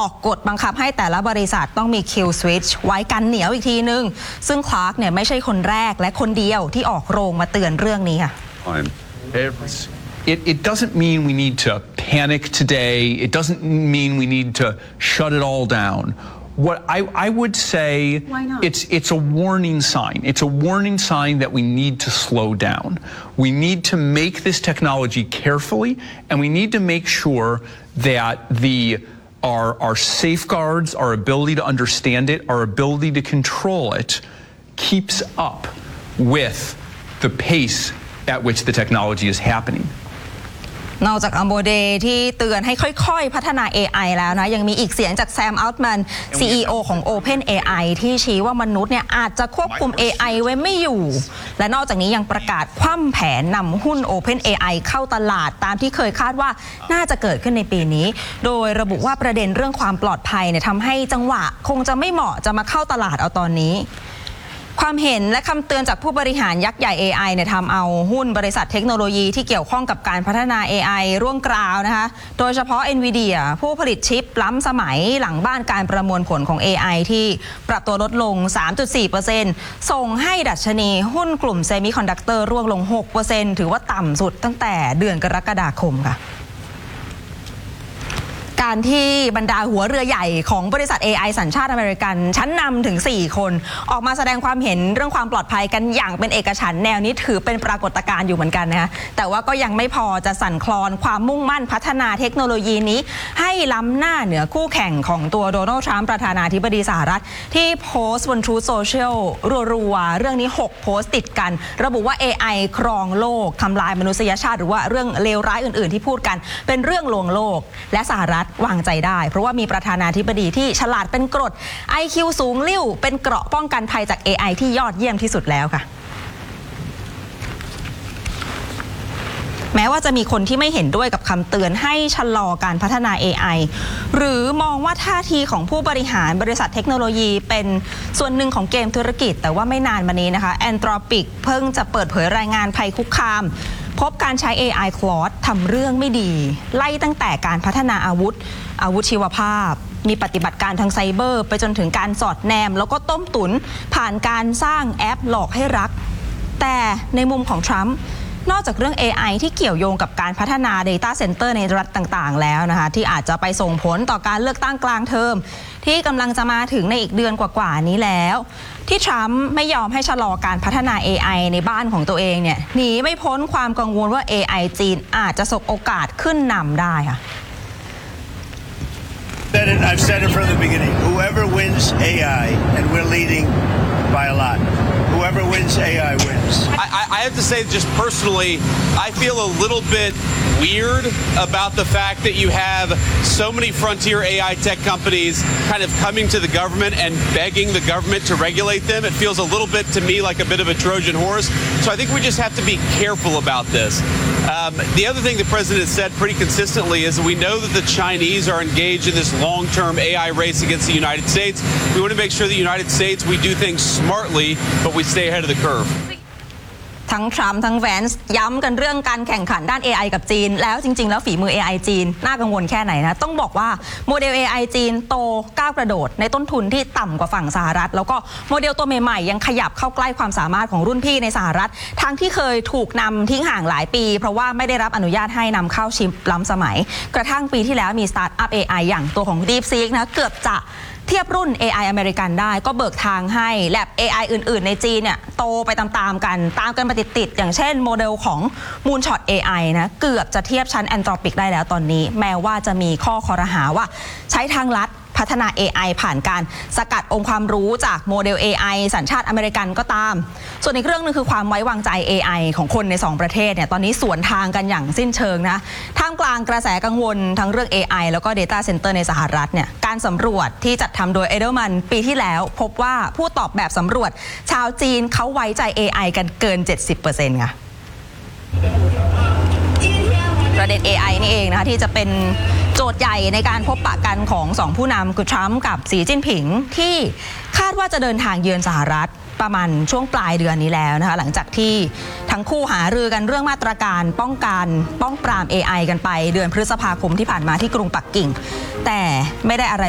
อกกฎบังคับให้แต่ละบริษัทต้องมี kill switch ไว้กันเหนียวอีกทีนึงซึ่งคลาร์กเนี่ยไม่ใช่คนแรกและคนเดียวที่ออกโรงมาเตือนเรื่องนี้ค่ะ It doesn't mean we need to panic today. It doesn't mean we need to shut it all down. What I would say, it's a warning sign. It's a warning sign that we need to slow down. We need to make this technology carefully, and we need to make sure that our safeguards, our ability to understand it, our ability to control it, keeps up with the pace at which the technology is happening. นอกจากอัมโบเดที่เตือนให้ค่อยๆพัฒนา AI แล้วนะยังมีอีกเสียงจากแซม อัลต์แมน CEO ของ OpenAI ที่ชี้ว่ามนุษย์เนี่ยอาจจะควบคุม AI ไว้ไม่อยู่และนอกจากนี้ยังประกาศคว่ำแผนนำหุ้น OpenAI เข้าตลาดตามที่เคยคาดว่าน่าจะเกิดขึ้นในปีนี้โดยระบุว่าประเด็นเรื่องความปลอดภัยเนี่ยทำให้จังหวะคงจะไม่เหมาะจะมาเข้าตลาดเอาตอนนี้ความเห็นและคำเตือนจากผู้บริหารยักษ์ใหญ่ AI เนี่ยทำเอาหุ้นบริษัทเทคโนโลยีที่เกี่ยวข้องกับการพัฒนา AI ร่วงกราวนะคะโดยเฉพาะ NVIDIA ผู้ผลิตชิปล้ำสมัยหลังบ้านการประมวลผลของ AI ที่ปรับตัวลดลง 3.4% ส่งให้ดัชนีหุ้นกลุ่มเซมิคอนดักเตอร์ร่วงลง 6% ถือว่าต่ำสุดตั้งแต่เดือนกรกฎาคมค่ะการที่บรรดาหัวเรือใหญ่ของบริษัท AI สัญชาติอเมริกันชั้นนำถึง4คนออกมาแสดงความเห็นเรื่องความปลอดภัยกันอย่างเป็นเอกฉันท์แนวนี้ถือเป็นปรากฏการณ์อยู่เหมือนกันนะคะแต่ว่าก็ยังไม่พอจะสั่นคลอนความมุ่งมั่นพัฒนาเทคโนโลยีนี้ให้ล้ำหน้าเหนือคู่แข่งของตัวโดนัลด์ทรัมป์ประธานาธิบดีสหรัฐที่โพสต์บน Truth Social รัวๆเรื่องนี้6โพสต์ติดกันระบุว่า AI ครองโลกทำลายมนุษยชาติหรือว่าเรื่องเลวร้ายอื่นๆที่พูดกันเป็นเรื่องลวงโลกและสหรัฐวางใจได้เพราะว่ามีประธานาธิบดีที่ฉลาดเป็นกรด IQ สูงลิ่วเป็นเกราะป้องกันภัยจาก AI ที่ยอดเยี่ยมที่สุดแล้วค่ะแม้ว่าจะมีคนที่ไม่เห็นด้วยกับคำเตือนให้ชะลอการพัฒนา AI หรือมองว่าท่าทีของผู้บริหารบริษัทเทคโนโลยีเป็นส่วนหนึ่งของเกมธุรกิจแต่ว่าไม่นานมานี้นะคะ Anthropic เพิ่งจะเปิดเผยรายงานภัยคุกคามพบการใช้ AI Claude ทำเรื่องไม่ดีไล่ตั้งแต่การพัฒนาอาวุธชีวภาพมีปฏิบัติการทางไซเบอร์ไปจนถึงการสอดแนมแล้วก็ต้มตุ๋นผ่านการสร้างแอปหลอกให้รักแต่ในมุมของทรัมป์นอกจากเรื่อง AI ที่เกี่ยวโยงกับการพัฒนา Data Center ในรัฐต่างๆแล้วนะคะที่อาจจะไปส่งผลต่อการเลือกตั้งกลางเทอมที่กำลังจะมาถึงในอีกเดือนกว่าๆนี้แล้วที่ทรัมป์ไม่ยอมให้ชะลอการพัฒนา AI ในบ้านของตัวเองเนี่ยหนีไม่พ้นความกังวลว่า AI จีนอาจจะสบโอกาสขึ้นนำได้ค่ะ I've said it from the beginning. Whoever wins AI, and we're leading by a lot. Whoever wins AI wins. I have to say, just personally, I feel a little bit weird about the fact that you have so many frontier AI tech companies kind of coming to the government and begging the government to regulate them. It feels a little bit to me like a bit of a Trojan horse. So I think we just have to be careful about this. The other thing the president said pretty consistently is that we know that the Chinese are engaged in this long-term AI race against the United States. We want to make sure the United States, we do things smartly, but we stay ahead of the curve. ทั้งทรัมป์ทั้งแวนซ์ย้ำกันเรื่องการแข่งขันด้าน AI กับจีนแล้วจริงๆแล้วฝีมือ AI จีนน่ากังวลแค่ไหนนะต้องบอกว่าโมเดล AI จีนโตก้าวกระโดดในต้นทุนที่ต่ำกว่าฝั่งสหรัฐแล้วก็โมเดลตัวใหม่ๆยังขยับเข้าใกล้ความสามารถของรุ่นพี่ในสหรัฐทั้งที่เคยถูกนำทิ้งห่างหลายปีเพราะว่าไม่ได้รับอนุญาตให้นำเข้าชิปล้ำสมัยกระทั่งปีที่แล้วมีสตาร์ทอัพ AI อย่างตัวของ DeepSeek นะเกือบจะเทียบรุ่น AI อเมริกันได้ก็เบิกทางให้แลบ AI อื่นๆในจีนเนี่ยโตไปตามๆกันมาติดๆอย่างเช่นโมเดลของ Moonshot AI นะเกือบจะเทียบชั้น Anthropic ได้แล้วตอนนี้แม้ว่าจะมีข้อคอรหาว่าใช้ทางลัดพัฒนา AI ผ่านการสกัดองค์ความรู้จากโมเดล AI สัญชาติอเมริกันก็ตามส่วนอีกเรื่องนึงคือความไว้วางใจ AI ของคนใน2ประเทศเนี่ยตอนนี้สวนทางกันอย่างสิ้นเชิงนะท่ามกลางกระแสกังวลทั้งเรื่อง AI แล้วก็ Data Center ในสหรัฐเนี่ยการสำรวจที่จัดทำโดย Edelman ปีที่แล้วพบว่าผู้ตอบแบบสำรวจชาวจีนเขาไว้ใจ AI กันเกิน 70% ค่ะประเด็น AI นี่เองนะคะที่จะเป็นโจทย์ใหญ่ในการพบปะกันของ2ผู้นำคือทรัมป์กับสีจิ้นผิงที่คาดว่าจะเดินทางเยือนสหรัฐประมาณช่วงปลายเดือนนี้แล้วนะคะหลังจากที่ทั้งคู่หารือกันเรื่องมาตรการป้องปราม AI กันไปเดือนพฤษภาคมที่ผ่านมาที่กรุงปักกิ่งแต่ไม่ได้อะไร